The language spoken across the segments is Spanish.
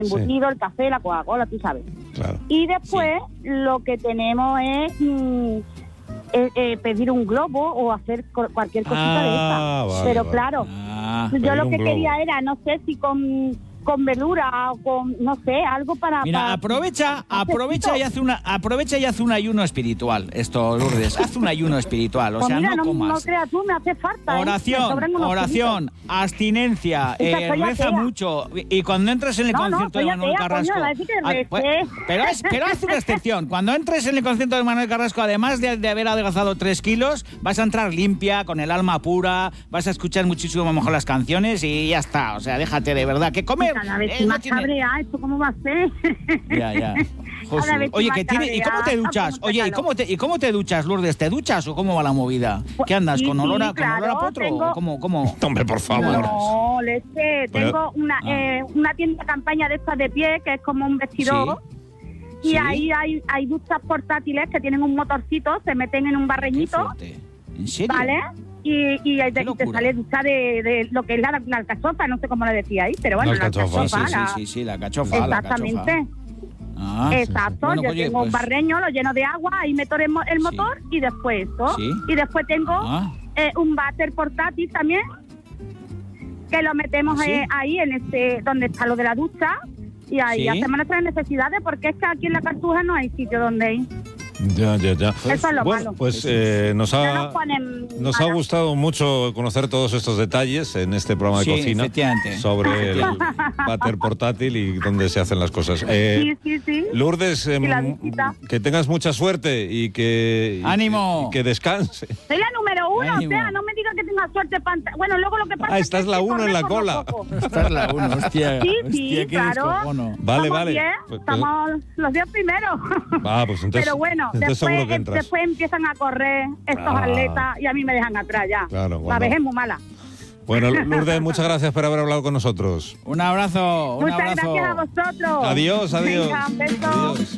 embutido, el café, la Coca-Cola, tú sabes. Claro. Y después lo que tenemos es pedir un globo o hacer cualquier cosita de esa. Vale, pero vale. claro, yo lo que quería era, no sé si con verdura o con, no sé, algo para... Mira, aprovecha y hace un ayuno espiritual. Esto, Lourdes, haz un ayuno espiritual, o pues sea, mira, no comas. No creas tú, me hace falta. Oración, abstinencia, reza mucho. Y cuando entres en el concierto de Manuel Carrasco... pero haz una excepción. Cuando entres en el concierto de Manuel Carrasco, además de haber adelgazado 3 kilos, vas a entrar limpia, con el alma pura, vas a escuchar muchísimo mejor las canciones y ya está. O sea, déjate de verdad que comer. Cada vez más cabrea, ¿esto cómo va a ser? Ya. Oye, ¿y cómo te duchas? Oye, ¿y cómo te duchas, Lourdes? ¿Te duchas o cómo va la movida? ¿Qué andas? ¿Con olor a potro? Tengo... ¿Cómo? Hombre, por favor. No, leche. Tengo una tienda de campaña de estas de pie, que es como un vestidor. Sí. Y ahí hay duchas portátiles que tienen un motorcito, se meten en un barreñito. ¿En serio? ¿Vale? Y te sale ducha de lo que es la alcachofa, no sé cómo le decíais, pero bueno, la alcachofa. Sí, la alcachofa. Exactamente. Exacto, yo tengo un barreño, lo lleno de agua, ahí meto el motor y después eso. Y después tengo un váter portátil también, que lo metemos ahí en donde está lo de la ducha, y ahí hacemos nuestras necesidades, porque es que aquí en la Cartuja no hay sitio donde ir. Ya. Eso es lo malo. Pues nos ha gustado mucho conocer todos estos detalles en este programa de cocina sobre el váter portátil y dónde se hacen las cosas. Sí. Lourdes, que tengas mucha suerte y que ¡ánimo! Y que descanse. Soy la número 1, ¡ánimo! O sea, no me digas que tenga suerte. Bueno, luego lo que pasa es estás la 1 en la cola. Estás la 1, hostia. Sí, claro. Vale. Estamos los 10 primeros. Pues entonces, pero bueno, después empiezan a correr estos atletas y a mí me dejan atrás ya. Claro, la vejez es muy mala. Bueno, Lourdes, muchas gracias por haber hablado con nosotros. Un abrazo. Muchas gracias a vosotros. Adiós. Venga, un beso. Adiós.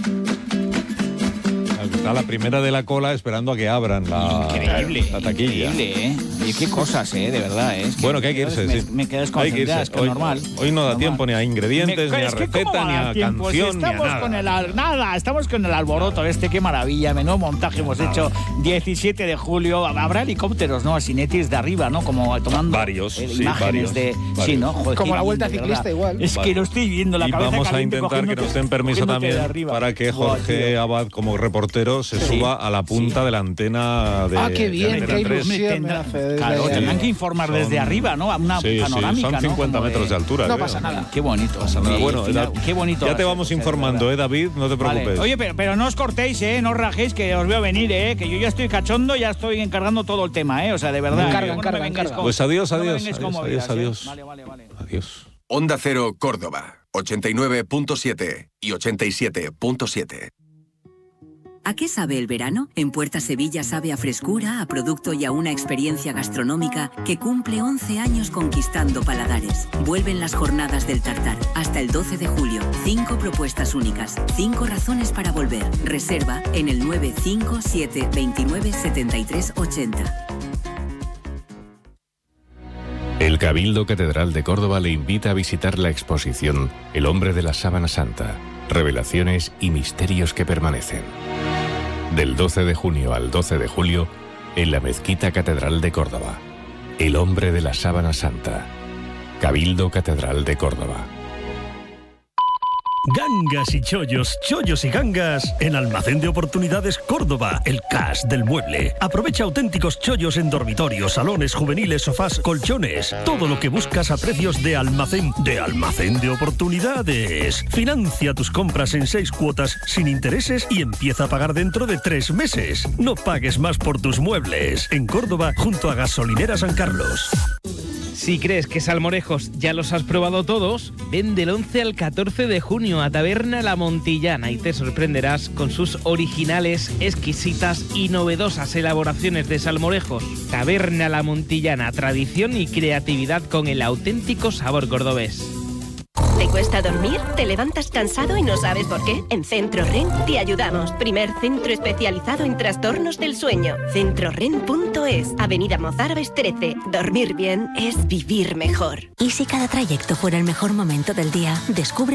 Está la primera de la cola esperando a que abran la taquilla. Increíble, Y qué cosas, de verdad, Bueno, que hay que irse, Me quedé desconcentrado, es que normal. Hoy no da tiempo ni a ingredientes, ni a receta, ni a canción, ni a nada. Estamos con el alboroto qué maravilla, menudo montaje hemos hecho. 17 de julio, habrá helicópteros, ¿no? Asinetis de arriba, ¿no? Como tomando imágenes de... Varios. Sí, ¿no? Joder, como la vuelta ciclista igual. Es que lo estoy viendo, la cabeza vamos caliente. A intentar que nos den permiso también para que Jorge Abad, como reportero, se suba a la punta de la antena de... qué bien, qué ilusión me hace. Claro, tendrán que informar desde arriba, ¿no? Una panorámica, son 50 metros de altura. No pasa nada. Qué bonito. Bueno, qué bonito. Ya te vamos informando, David, no te preocupes. Oye, pero no os cortéis, no os rajéis, que os veo venir, que yo ya estoy cachondo, ya estoy encargando todo el tema, o sea, de verdad. Encarga. Pues adiós. Vale. Adiós. Onda Cero, Córdoba, 89.7 y 87.7. ¿A qué sabe el verano? En Puerta Sevilla sabe a frescura, a producto y a una experiencia gastronómica que cumple 11 años conquistando paladares. Vuelven las jornadas del tartar. Hasta el 12 de julio. 5 propuestas únicas. 5 razones para volver. Reserva en el 957 29 73 80. El Cabildo Catedral de Córdoba le invita a visitar la exposición El hombre de la sábana santa. Revelaciones y misterios que permanecen. Del 12 de junio al 12 de julio, en la Mezquita Catedral de Córdoba. El hombre de la sábana santa. Cabildo Catedral de Córdoba. Gangas y chollos y gangas en Almacén de Oportunidades Córdoba, el cash del mueble. Aprovecha auténticos chollos en dormitorios, salones, juveniles, sofás, colchones. Todo lo que buscas a precios de Almacén de Oportunidades. Financia tus compras en 6 cuotas sin intereses y empieza a pagar dentro de 3 meses. No pagues más por tus muebles. En Córdoba, junto a Gasolinera San Carlos. Si crees que salmorejos ya los has probado todos, ven del 11 al 14 de junio a Taberna La Montillana y te sorprenderás con sus originales, exquisitas y novedosas elaboraciones de salmorejos. Taberna La Montillana, tradición y creatividad con el auténtico sabor cordobés. ¿Te cuesta dormir? ¿Te levantas cansado y no sabes por qué? En Centro REN te ayudamos. Primer centro especializado en trastornos del sueño. CentroREN.es, Avenida Mozárabes 13. Dormir bien es vivir mejor. ¿Y si cada trayecto fuera el mejor momento del día? Descubre